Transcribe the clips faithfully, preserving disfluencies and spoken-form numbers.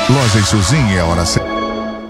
Loja Isuzinha é a hora certa.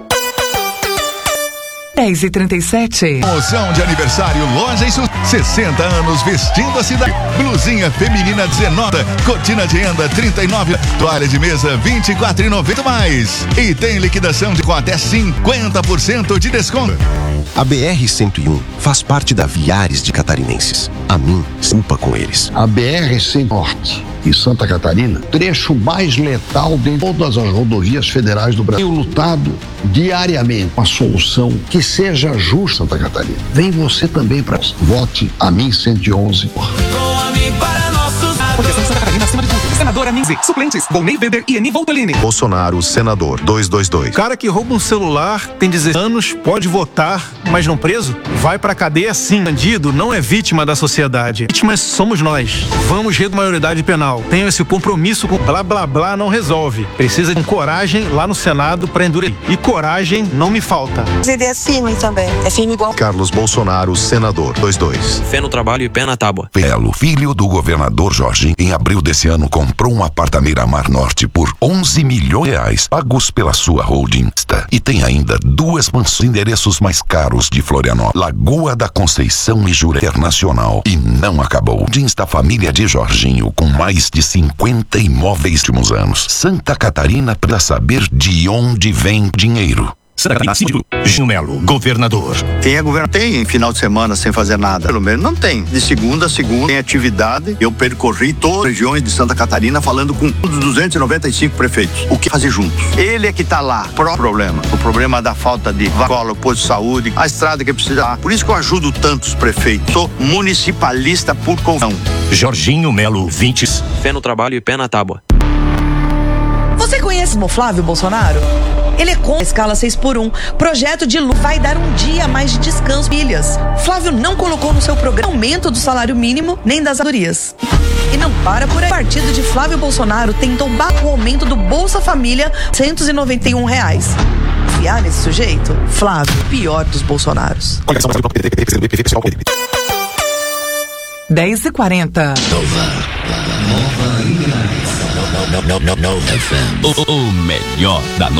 dez e trinta e sete. Promoção de aniversário Loja Isuzinha. sessenta anos vestindo a cidade. Blusinha feminina dezenove. Cortina de enda trinta e nove. Toalha de mesa vinte e quatro reais e noventa centavos mais. E tem liquidação de com até cinquenta por cento de desconto. A B R cento e um faz parte da Viares de catarinenses. A mim, simpa com eles. A B R cento Norte e Santa Catarina, trecho mais letal de todas as rodovias federais do Brasil, lutado diariamente uma solução que seja justa, Santa Catarina. Vem você também para vote a mim cento e onze. Com a mim para nossos Proteção Santa Catarina acima de tudo. Senadora Minzi. Suplentes. Volney Weber e Eni Voltolini. Bolsonaro, senador, duzentos e vinte e dois. Cara que rouba um celular, tem dezesseis anos, pode votar, mas não preso? Vai pra cadeia sim. Bandido não é vítima da sociedade. Vítimas somos nós. Vamos reduzir a maioridade penal. Tenho esse compromisso com blá blá blá não resolve. Precisa de coragem lá no Senado pra endurecer. E coragem não me falta. Ele é firme também. É firme igual. Carlos Bolsonaro, senador, duzentos e vinte e dois. Fé no trabalho e pé na tábua. Belo, filho do governador Jorginho, em abril desse ano comprou um apartamento à Mar Norte por onze milhões de reais, pagos pela sua holding. E tem ainda duas mansões, endereços mais caros de Florianópolis, Lagoa da Conceição e Jurerê Internacional. E não acabou. Jeans da família de Jorginho, com mais de cinquenta imóveis nos últimos anos. Santa Catarina, para saber de onde vem dinheiro. Santa Catarina, síndico Jorginho Melo, governador. Quem é governador tem final de semana sem fazer nada. Pelo menos não tem. De segunda a segunda tem atividade. Eu percorri todas as regiões de Santa Catarina falando com os duzentos e noventa e cinco prefeitos. O que fazer juntos? Ele é que tá lá. Pro problema. O problema da falta de escola, posto de saúde, a estrada que precisa. Por isso que eu ajudo tantos prefeitos. Sou municipalista por convicção. Jorginho Melo, vinte. Fé no trabalho e pé na tábua. Você conhece o Flávio Bolsonaro? Ele é com a escala seis por um. Projeto de Lula vai dar um dia a mais de descanso milhas. Flávio não colocou no seu programa aumento do salário mínimo nem das autorias. E não para por aí. O partido de Flávio Bolsonaro tentou bater o aumento do Bolsa Família cento e noventa e um reais. Confiar nesse sujeito? Flávio, pior dos Bolsonaros. dez e quarenta. O melhor da noite.